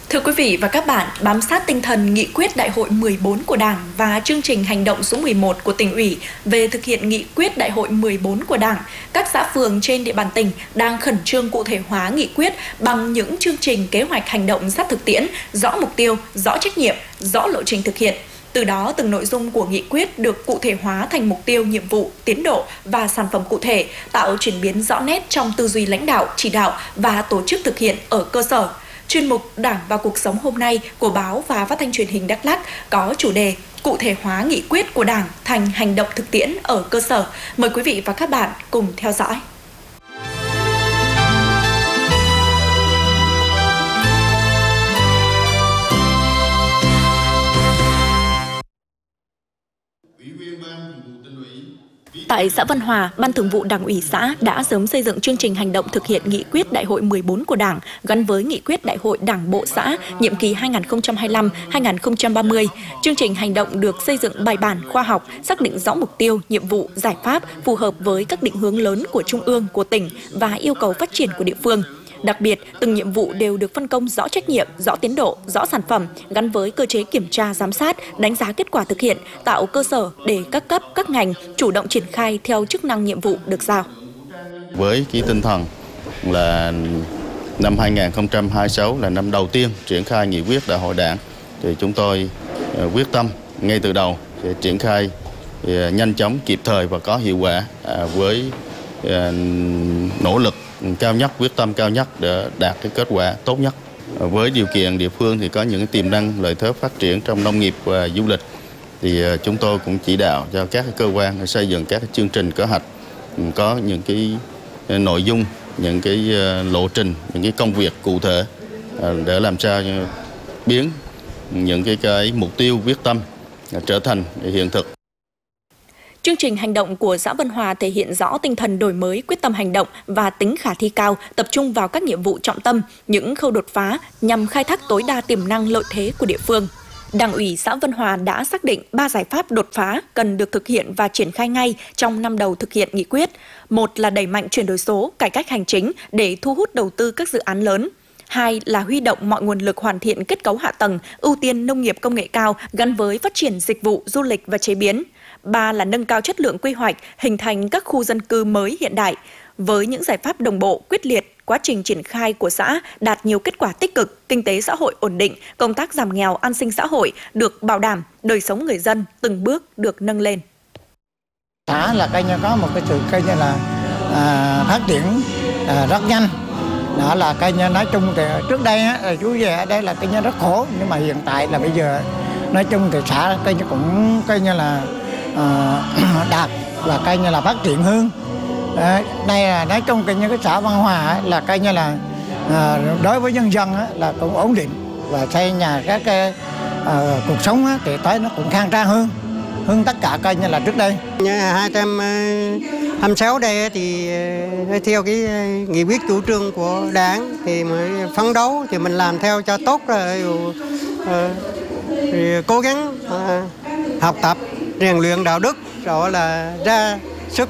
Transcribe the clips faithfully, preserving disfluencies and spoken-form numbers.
Thưa quý vị và các bạn, bám sát tinh thần nghị quyết Đại hội mười bốn của Đảng và chương trình hành động số mười một của Tỉnh ủy về thực hiện nghị quyết Đại hội mười bốn của Đảng, các xã phường trên địa bàn tỉnh đang khẩn trương cụ thể hóa nghị quyết bằng những chương trình kế hoạch hành động sát thực tiễn, rõ mục tiêu, rõ trách nhiệm, rõ lộ trình thực hiện. Từ đó, từng nội dung của nghị quyết được cụ thể hóa thành mục tiêu, nhiệm vụ, tiến độ và sản phẩm cụ thể, tạo chuyển biến rõ nét trong tư duy lãnh đạo, chỉ đạo và tổ chức thực hiện ở cơ sở. Chuyên mục Đảng và Cuộc sống hôm nay của Báo và Phát thanh Truyền hình Đắk Lắk có chủ đề cụ thể hóa nghị quyết của Đảng thành hành động thực tiễn ở cơ sở. Mời quý vị và các bạn cùng theo dõi. Tại xã Văn Hòa, Ban Thường vụ Đảng ủy xã đã sớm xây dựng chương trình hành động thực hiện nghị quyết Đại hội mười bốn của Đảng gắn với nghị quyết Đại hội Đảng bộ xã nhiệm kỳ hai nghìn không trăm hai mươi lăm đến hai nghìn không trăm ba mươi. Chương trình hành động được xây dựng bài bản, khoa học, xác định rõ mục tiêu, nhiệm vụ, giải pháp phù hợp với các định hướng lớn của Trung ương, của tỉnh và yêu cầu phát triển của địa phương. Đặc biệt, từng nhiệm vụ đều được phân công rõ trách nhiệm, rõ tiến độ, rõ sản phẩm, gắn với cơ chế kiểm tra, giám sát, đánh giá kết quả thực hiện, tạo cơ sở để các cấp, các ngành chủ động triển khai theo chức năng nhiệm vụ được giao. Với cái tinh thần là năm hai nghìn không trăm hai mươi sáu là năm đầu tiên triển khai nghị quyết Đại hội Đảng, thì chúng tôi quyết tâm ngay từ đầu sẽ triển khai nhanh chóng, kịp thời và có hiệu quả với nỗ lực cao nhất, quyết tâm cao nhất để đạt cái kết quả tốt nhất. Với điều kiện địa phương thì có những tiềm năng lợi thế phát triển trong nông nghiệp và du lịch, thì chúng tôi cũng chỉ đạo cho các cơ quan xây dựng các chương trình kế hoạch, có những cái nội dung, những cái lộ trình, những cái công việc cụ thể để làm sao biến những cái cái mục tiêu quyết tâm trở thành hiện thực. Chương trình hành động của xã Văn Hòa thể hiện rõ tinh thần đổi mới, quyết tâm hành động và tính khả thi cao, tập trung vào các nhiệm vụ trọng tâm, những khâu đột phá nhằm khai thác tối đa tiềm năng lợi thế của địa phương. Đảng ủy xã Văn Hòa đã xác định ba giải pháp đột phá cần được thực hiện và triển khai ngay trong năm đầu thực hiện nghị quyết. Một là đẩy mạnh chuyển đổi số, cải cách hành chính để thu hút đầu tư các dự án lớn. Hai là huy động mọi nguồn lực hoàn thiện kết cấu hạ tầng, ưu tiên nông nghiệp công nghệ cao gắn với phát triển dịch vụ, du lịch và chế biến. Ba là nâng cao chất lượng quy hoạch, hình thành các khu dân cư mới hiện đại. Với những giải pháp đồng bộ, quyết liệt, quá trình triển khai của xã đạt nhiều kết quả tích cực, kinh tế xã hội ổn định, công tác giảm nghèo, an sinh xã hội được bảo đảm, đời sống người dân từng bước được nâng lên. Xã là coi như có một cái sự coi như là à, phát triển à, rất nhanh. Đó là coi như nói chung thì trước đây á, chú về ở đây là coi như rất khổ, nhưng mà hiện tại là bây giờ nói chung thì xã coi như cũng coi như là uh, đạt và coi như là phát triển hơn. Đấy, đây là nói chung coi như cái xã Văn Hòa là coi như là uh, đối với nhân dân á, là cũng ổn định và xây nhà các cái uh, cuộc sống á, thì tới nó cũng khang trang hơn hơn tất cả coi như là trước đây. hai trăm hai mươi sáu đây thì theo cái nghị quyết chủ trương của Đảng thì mới phấn đấu thì mình làm theo cho tốt rồi, rồi cố gắng học tập, rèn luyện đạo đức, rồi là ra sức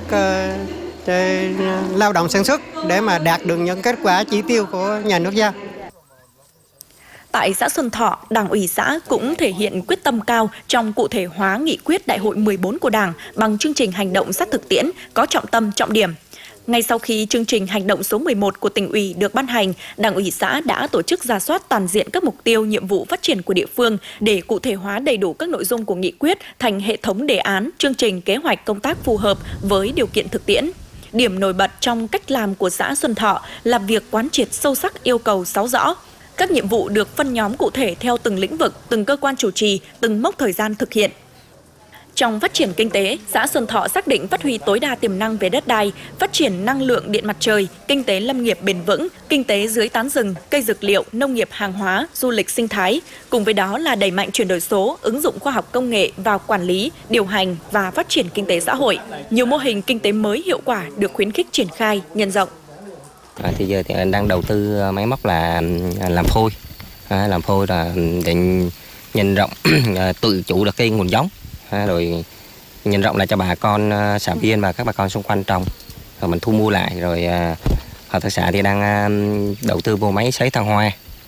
lao động sản xuất để mà đạt được những kết quả chỉ tiêu của nhà nước giao. Tại xã Xuân Thọ, Đảng ủy xã cũng thể hiện quyết tâm cao trong cụ thể hóa nghị quyết Đại hội mười bốn của Đảng bằng chương trình hành động sát thực tiễn, có trọng tâm, trọng điểm. Ngay sau khi chương trình hành động số mười một của Tỉnh ủy được ban hành, Đảng ủy xã đã tổ chức rà soát toàn diện các mục tiêu, nhiệm vụ phát triển của địa phương để cụ thể hóa đầy đủ các nội dung của nghị quyết thành hệ thống đề án, chương trình, kế hoạch công tác phù hợp với điều kiện thực tiễn. Điểm nổi bật trong cách làm của xã Xuân Thọ là việc quán triệt sâu sắc yêu cầu sáu rõ. Các nhiệm vụ được phân nhóm cụ thể theo từng lĩnh vực, từng cơ quan chủ trì, từng mốc thời gian thực hiện. Trong phát triển kinh tế, xã Xuân Thọ xác định phát huy tối đa tiềm năng về đất đai, phát triển năng lượng điện mặt trời, kinh tế lâm nghiệp bền vững, kinh tế dưới tán rừng, cây dược liệu, nông nghiệp hàng hóa, du lịch sinh thái. Cùng với đó là đẩy mạnh chuyển đổi số, ứng dụng khoa học công nghệ vào quản lý, điều hành và phát triển kinh tế xã hội. Nhiều mô hình kinh tế mới hiệu quả được khuyến khích triển khai, nhân rộng. À, thì giờ thì đang đầu tư máy móc là làm phôi, à, làm phôi là để nhân rộng tự chủ được cái nguồn giống, à, rồi nhân rộng lại cho bà con xã viên và các bà con xung quanh trồng, rồi mình thu mua lại. Rồi à, hợp tác xã thì đang à, đầu tư vô máy sấy thăng hoa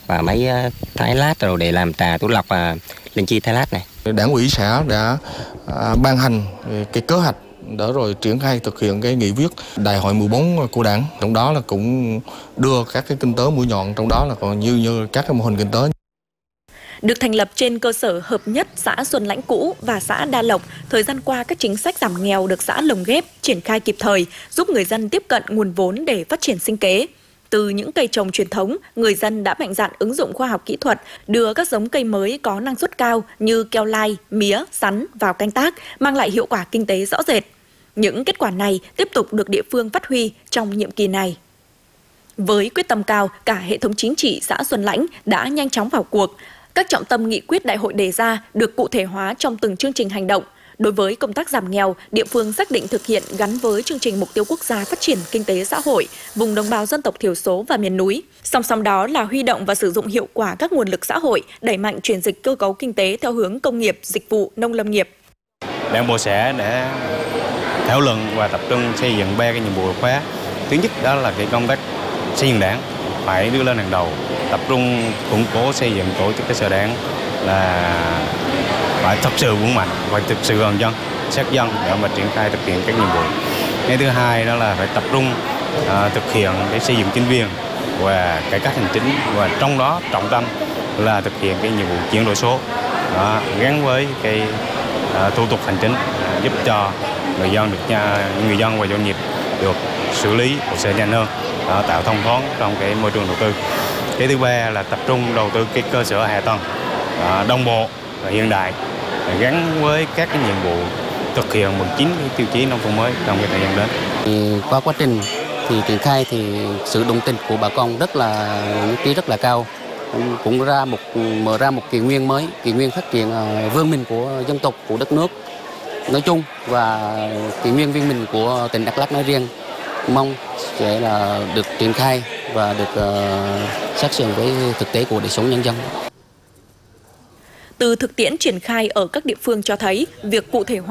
và máy thái lát rồi để làm trà túi lọc và linh chi thái lát này. Đảng ủy xã đã à, ban hành cái kế hoạch để rồi triển khai thực hiện cái nghị quyết đại hội mười bốn của Đảng, trong đó là cũng đưa các cái kinh tế mũi nhọn, trong đó là còn như như các cái mô hình kinh tế. Được thành lập trên cơ sở hợp nhất xã Xuân Lãnh cũ và xã Đa Lộc, thời gian qua các chính sách giảm nghèo được xã lồng ghép, triển khai kịp thời, giúp người dân tiếp cận nguồn vốn để phát triển sinh kế. Từ những cây trồng truyền thống, người dân đã mạnh dạn ứng dụng khoa học kỹ thuật, đưa các giống cây mới có năng suất cao như keo lai, mía, sắn vào canh tác, mang lại hiệu quả kinh tế rõ rệt. Những kết quả này tiếp tục được địa phương phát huy trong nhiệm kỳ này. Với quyết tâm cao, cả hệ thống chính trị xã Xuân Lãnh đã nhanh chóng vào cuộc. Các trọng tâm nghị quyết đại hội đề ra được cụ thể hóa trong từng chương trình hành động. Đối với công tác giảm nghèo, địa phương xác định thực hiện gắn với chương trình mục tiêu quốc gia phát triển kinh tế xã hội, vùng đồng bào dân tộc thiểu số và miền núi. Song song đó là huy động và sử dụng hiệu quả các nguồn lực xã hội, đẩy mạnh chuyển dịch cơ cấu kinh tế theo hướng công nghiệp, dịch vụ, nông lâm nghiệp. Đảng bộ xã đã thảo luận và tập trung xây dựng ba cái nhiệm vụ đột phá. Thứ nhất đó là cái công tác xây dựng đảng phải đưa lên hàng đầu, tập trung củng cố xây dựng tổ chức cơ sở đảng là phải thật sự vững mạnh, phải thực sự gần dân, sát dân để mà triển khai thực hiện các nhiệm vụ. Cái thứ hai đó là phải tập trung à, thực hiện cái xây dựng chính quyền và cải cách hành chính, và trong đó trọng tâm là thực hiện cái nhiệm vụ chuyển đổi số đó, gắn với cái à, thủ tục hành chính à, giúp cho người dân được nhà, người dân và doanh nghiệp được xử lý hồ sơ nhanh hơn, đó, tạo thông thoáng trong cái môi trường đầu tư. Cái thứ ba là tập trung đầu tư cái cơ sở hạ tầng à, đồng bộ và hiện đại gắn với các cái nhiệm vụ thực hiện mười chín cái tiêu chí nông thôn mới trong cái thời gian đến. Thì qua quá trình thì triển khai thì sự đồng tình của bà con rất là nhất trí rất là cao, cũng ra một mở ra một kỷ nguyên mới, kỷ nguyên phát triển vươn mình của dân tộc, của đất nước nói chung và kỷ nguyên viên mình của tỉnh Đắk Lắk nói riêng. Mong sẽ là được triển khai và được uh, sát sườn với thực tế của đời sống nhân dân. Từ thực tiễn triển khai ở các địa phương cho thấy, việc cụ thể hóa